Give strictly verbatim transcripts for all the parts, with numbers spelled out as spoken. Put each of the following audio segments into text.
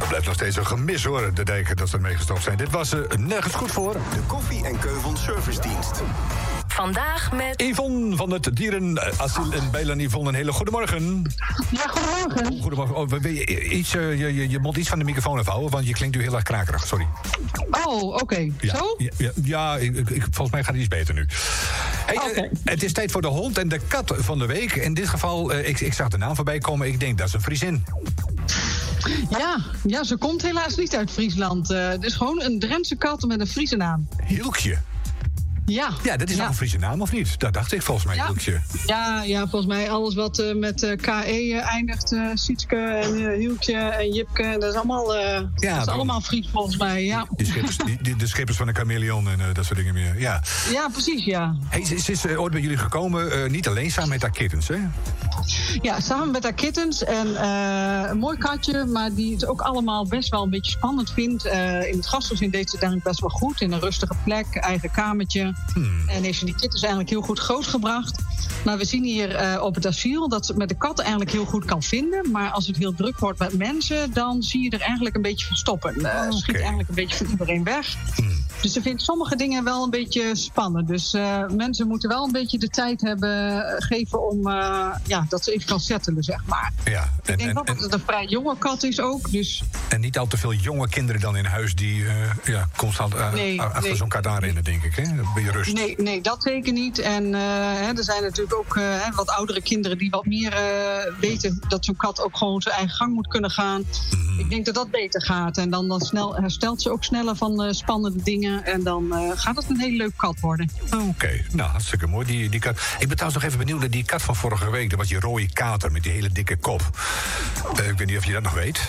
Dat blijft nog steeds een gemis, hoor, de dijken dat ze ermee gestopt zijn. Dit was er nergens goed voor. De Koffie en Keuvels Servicedienst. Vandaag met Yvonne van het Dierenasiel in Bijlen. Yvonne, een hele goedemorgen. Ja, goedemorgen. Goedemorgen. Oh, wil je, iets, uh, je, je, je moet iets van de microfoon afhouden, want je klinkt nu heel erg krakerig. Sorry. Oh, oké. Okay. Ja, Zo? Ja, ja, ja ik, ik, volgens mij gaat het iets beter nu. Hey, okay. uh, het is tijd voor de hond en de kat van de week. In dit geval, uh, ik, ik zag de naam voorbij komen. Ik denk, dat is een Friesin. Ja, ja, ze komt helaas niet uit Friesland. Uh, het is gewoon een Drentse kat met een Friese naam. Hielkje. Ja. Ja, dat is ja. wel een Friese naam, of niet? Dat dacht ik volgens mij, ja. Hielkje. Ja, ja, volgens mij alles wat uh, met uh, K E uh, eindigt. Uh, Sietske en uh, Hielkje en Jipke. Dat is allemaal, uh, ja, dat is allemaal Fries volgens mij, ja. Die schippers, die, die, de schippers van de chameleon en uh, dat soort dingen meer, ja. Ja, precies, ja. Hey, ze, ze is uh, ooit bij jullie gekomen, uh, niet alleen, samen met haar kittens, hè? Ja, samen met haar kittens. En uh, een mooi katje, maar die het ook allemaal best wel een beetje spannend vindt. Uh, in het gastgezin deed ze denk ik best wel goed. In een rustige plek, eigen kamertje. Hmm. En heeft ze die kittens eigenlijk heel goed grootgebracht. Maar we zien hier uh, op het asiel dat ze het met de kat eigenlijk heel goed kan vinden. Maar als het heel druk wordt met mensen, dan zie je er eigenlijk een beetje verstoppen. Uh, okay. Schiet eigenlijk een beetje van iedereen weg. Hmm. Dus ze vindt sommige dingen wel een beetje spannend. Dus uh, mensen moeten wel een beetje de tijd hebben geven om uh, ja, dat ze even kan settelen, zeg maar. Ja, en, ik denk en, wel dat het een vrij jonge kat is ook. Dus... En niet al te veel jonge kinderen dan in huis die uh, ja, constant uh, nee, achter nee. zo'n kat aanrennen, denk ik. Hè? Ben je rust? Nee, nee, dat zeker niet. En uh, hè, er zijn natuurlijk ook uh, wat oudere kinderen die wat meer uh, weten dat zo'n kat ook gewoon zijn eigen gang moet kunnen gaan. Mm. Ik denk dat dat beter gaat. En dan, dan snel, herstelt ze ook sneller van uh, spannende dingen. En dan uh, gaat het een hele leuke kat worden. Oké, okay. Nou, hartstikke mooi. Die, die kat. Ik ben trouwens nog even benieuwd naar die kat van vorige week. Dat was die rode kater met die hele dikke kop. Uh, ik weet niet of je dat nog weet.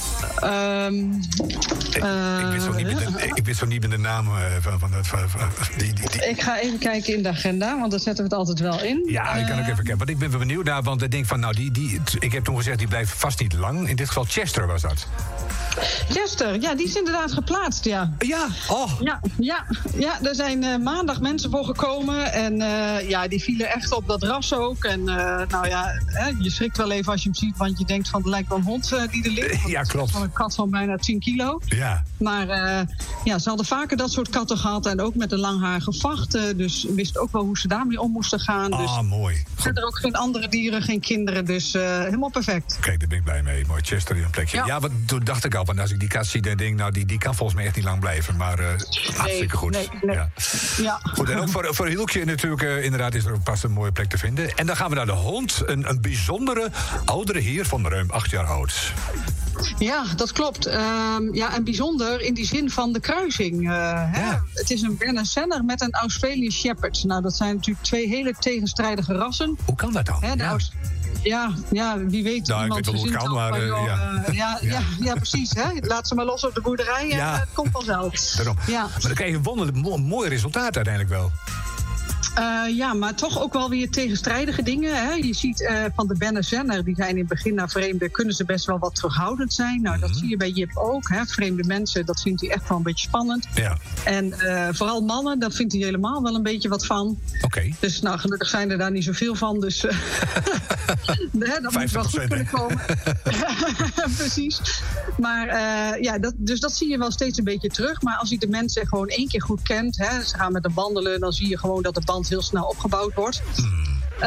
Um, ik, uh, ik, wist zo niet met de, ik wist zo niet met de naam uh, van, van, van, van die, die, die. Ik ga even kijken in de agenda, want daar zetten we het altijd wel in. Ja, ik kan ook even kijken. Want ik ben wel benieuwd naar, want ik denk van, nou, die, die, ik heb toen gezegd, die blijft vast niet lang. In dit geval Chester was dat. Chester, ja, die is inderdaad geplaatst, ja. Ja, oh. Ja, ja, ja er zijn uh, maandag mensen voor gekomen. En uh, ja, die vielen echt op dat ras ook. En uh, nou ja, hè, je schrikt wel even als je hem ziet, want je denkt van, het lijkt wel een hond uh, die er ligt. Ja, klopt. Van een kat van bijna tien kilo. Ja. Maar uh, ja, ze hadden vaker dat soort katten gehad. En ook met een langharige vacht. Uh, dus wisten ook wel hoe ze daarmee om moesten gaan. Ah, dus mooi. Verder ook geen andere dieren, geen kinderen. Dus uh, helemaal perfect. Kijk, daar ben ik blij mee. Mooi, Chester in een plekje. Ja, ja wat, toen dacht ik al, want als ik die kat zie, dan denk ik, nou, die, die kan volgens mij echt niet lang blijven. Maar uh, nee, hartstikke goed. Nee, nee. Ja. Ja. Goed, en ook voor, voor Hielkje natuurlijk, uh, inderdaad, is er ook pas een mooie plek te vinden. En dan gaan we naar de hond. Een, een bijzondere oudere heer van ruim acht jaar oud. Ja, dat klopt. Um, ja, en bijzonder in die zin van de kruising. Uh, ja. hè? Het is een Berner Senner met een Australian Shepherd. Nou, dat zijn natuurlijk twee hele tegenstrijdige rassen. Hoe kan dat dan? Hè, de ja. Aust- ja, ja, wie weet. Nou, iemand ik weet wel hoe het kan, maar... Uh, joh, ja. Uh, ja, ja. Ja, ja, precies. Hè? Laat ze maar los op de boerderij en ja. het komt vanzelf. Daarom. Ja. Maar dan krijg je een wonderlijk mo- mooi resultaat uiteindelijk wel. Uh, ja, maar toch ook wel weer tegenstrijdige dingen. Hè? Je ziet uh, van de Berner Senner, die zijn in het begin naar vreemden, kunnen ze best wel wat terughoudend zijn. Nou, mm-hmm. dat zie je bij Jip ook. Hè? Vreemde mensen, dat vindt hij echt wel een beetje spannend. Ja. En uh, vooral mannen, daar vindt hij helemaal wel een beetje wat van. Oké. Okay. Dus nou, gelukkig zijn er daar niet zoveel van. Dus uh, nee, dat moet wel goed kunnen komen. Precies. Maar uh, ja, dat, dus dat zie je wel steeds een beetje terug. Maar als je de mensen gewoon één keer goed kent, hè, ze gaan met hem wandelen, dan zie je gewoon dat de band heel snel opgebouwd wordt. Mm.